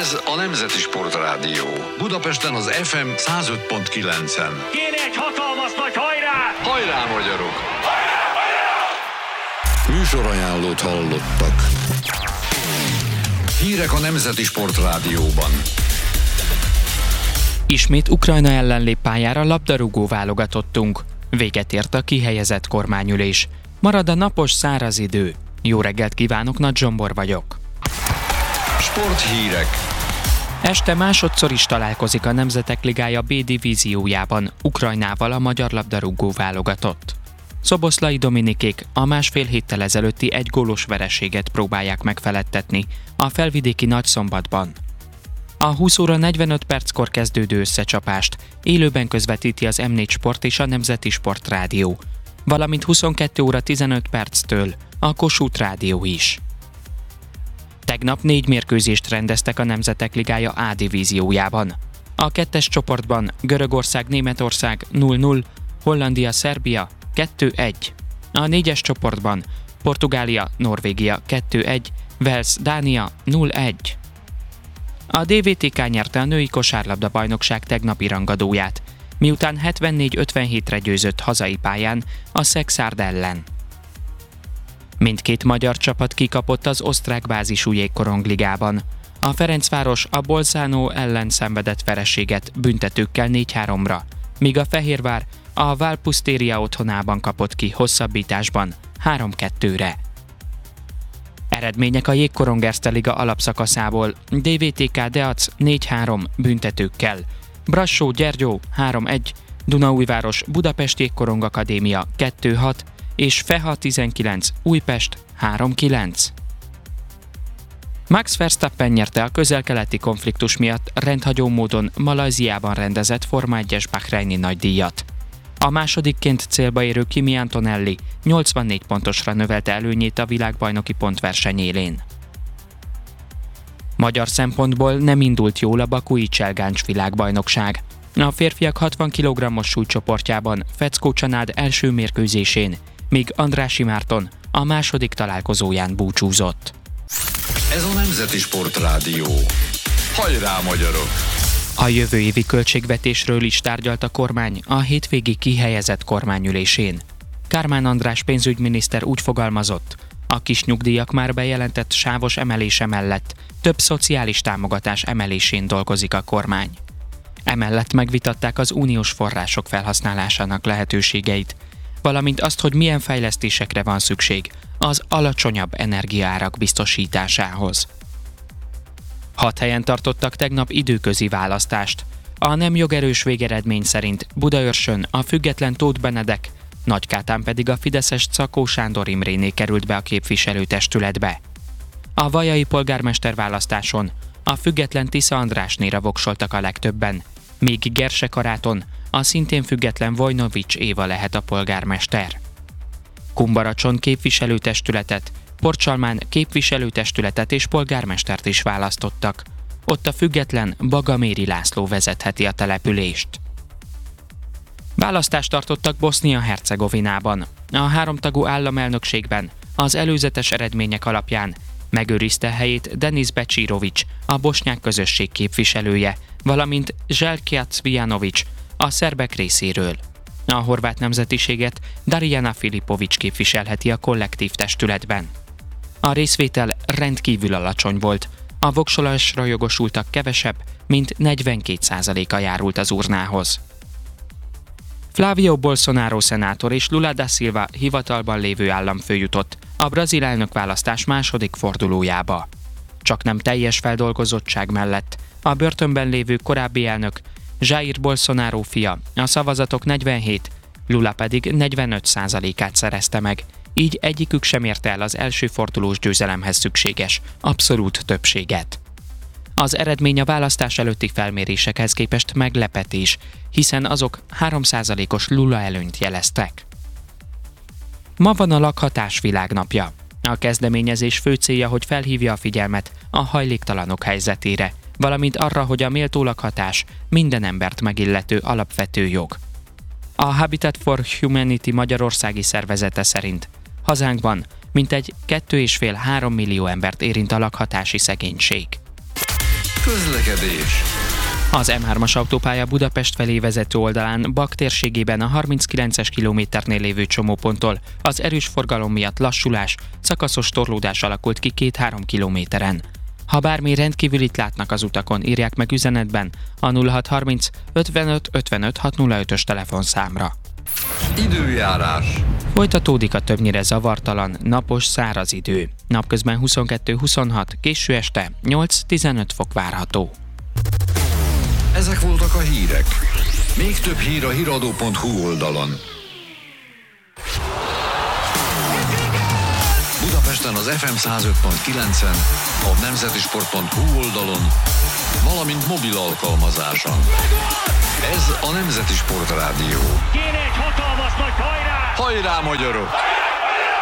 Ez a Nemzeti Sportrádió. Budapesten az FM 105.9-en. Kéne egy hatalmas nagy hajrá! Hajrá, magyarok! Hajrá, hajrá! Műsorajánlót hallottak. Hírek a Nemzeti Sportrádióban. Ismét Ukrajna ellen lép pályára labdarúgó válogatottunk. Véget ért a kihelyezett kormányülés. Marad a napos, száraz idő. Jó reggelt kívánok, Nagy Zsombor vagyok. Sporthírek. Este másodszor is találkozik a Nemzetek Ligája B divíziójában Ukrajnával a magyar labdarúgó válogatott. Szoboszlai Dominikék a másfél héttel ezelőtti egy gólos vereséget próbálják megfeledtetni a felvidéki Nagyszombatban. A 20 óra 45 perckor kezdődő összecsapást élőben közvetíti az M4 Sport és a Nemzeti Sportrádió, valamint 22 óra 15 perctől a Kossuth Rádió is. Tegnap 4 mérkőzést rendeztek a Nemzetek Ligája A divíziójában. A 2-es csoportban Görögország-Németország 0-0, Hollandia-Szerbia 2-1. A 4-es csoportban Portugália-Norvégia 2-1, Wales-Dánia 0-1. A DVTK nyerte a női kosárlabda-bajnokság tegnapi rangadóját, miután 74-57-re győzött hazai pályán a Szexárd ellen. Mindkét magyar csapat kikapott az osztrák bázisú jégkorongligában. A Ferencváros a Bolzano ellen szenvedett vereséget büntetőkkel 4-3-ra, míg a Fehérvár a Valpusztéria otthonában kapott ki hosszabbításban 3-2-re. Eredmények a Jégkorong Erste Liga alapszakaszából: DVTK Deac 4-3 büntetőkkel, Brassó-Gyergyó 3-1, Dunaújváros Budapest Jégkorong Akadémia 2-6 és Feha 19 Újpest 3-9. Max Verstappen nyerte a közel-keleti konfliktus miatt rendhagyó módon Malajziában rendezett Forma 1-es bahreini nagydíjat. A másodikként célba érő Kimi Antonelli 84 pontosra növelte előnyét a világbajnoki pontverseny élén. Magyar szempontból nem indult jól a bakui Cselgáncs világbajnokság. A férfiak 60 kg-os súlycsoportjában Feckó Csanád első mérkőzésén, míg Andrássy Márton a második találkozóján búcsúzott. Ez a Nemzeti Sportrádió. Hajrá, magyarok! A jövő évi költségvetésről is tárgyalt a kormány a hétvégi kihelyezett kormányülésén. Kármán András pénzügyminiszter úgy fogalmazott, a kis nyugdíjak már bejelentett sávos emelése mellett több szociális támogatás emelésén dolgozik a kormány. Emellett megvitatták az uniós források felhasználásának lehetőségeit, valamint azt, hogy milyen fejlesztésekre van szükség az alacsonyabb energiaárak biztosításához. 6 helyen tartottak tegnap időközi választást. A nem jogerős végeredmény szerint Budaörsön a független Tóth Benedek, Nagykátán pedig a fideszes Czakó Sándor Imréné került be a képviselőtestületbe. A vajai polgármester választáson a független Tisza Andrásnéra voksoltak a legtöbben, míg Gersekaráton a szintén független Vojnovics Éva lehet a polgármester. Kumbaracson képviselőtestületet, Porcsalmán képviselőtestületet és polgármestert is választottak. Ott a független Bagaméri László vezetheti a települést. Választást tartottak Bosznia-Hercegovinában. A 3 tagú államelnökségben az előzetes eredmények alapján megőrizte helyét Denis Becsirovics, a bosnyák közösség képviselője, valamint Željko Cvijanović, a szerbek részéről. A horvát nemzetiséget Darijana Filipović képviselheti a kollektív testületben. A részvétel rendkívül alacsony volt, a voksolásra jogosultak kevesebb, mint 42%-a járult az urnához. Flávio Bolsonaro szenátor és Lula da Silva hivatalban lévő államfő jutott a brazil elnökválasztás második fordulójába. Csak nem teljes feldolgozottság mellett a börtönben lévő korábbi elnök, Jair Bolsonaro fia a szavazatok 47, Lula pedig 45%-át szerezte meg, így egyikük sem érte el az első fordulós győzelemhez szükséges abszolút többséget. Az eredmény a választás előtti felmérésekhez képest meglepetés, hiszen azok 3%-os Lula előnyt jeleztek. Ma van a lakhatás világnapja. A kezdeményezés fő célja, hogy felhívja a figyelmet a hajléktalanok helyzetére, valamint arra, hogy a méltó lakhatás minden embert megillető alapvető jog. A Habitat for Humanity magyarországi szervezete szerint hazánkban mintegy 2,5-3 millió embert érint a lakhatási szegénység. Közlekedés. Az M3-as autópálya Budapest felé vezető oldalán Bak térségében a 39-es kilométernél lévő csomóponttól az erős forgalom miatt lassulás, szakaszos torlódás alakult ki 2-3 kilométeren. Ha bármi rendkívülit látnak az utakon, írják meg üzenetben a 0630 55 55 605-ös telefonszámra. Időjárás. Folytatódik a többnyire zavartalan, napos, száraz idő. Napközben 22-26, késő este 8-15 fok várható. Ezek voltak a hírek. Még több hír a hiradó.hu oldalon. Budapesten az FM 105.9-en, a nemzetisport.hu oldalon, valamint mobil alkalmazáson. Ez a Nemzeti Sport Rádió. Kéne egy hatalmas nagy hajrá! Hajrá, magyarok!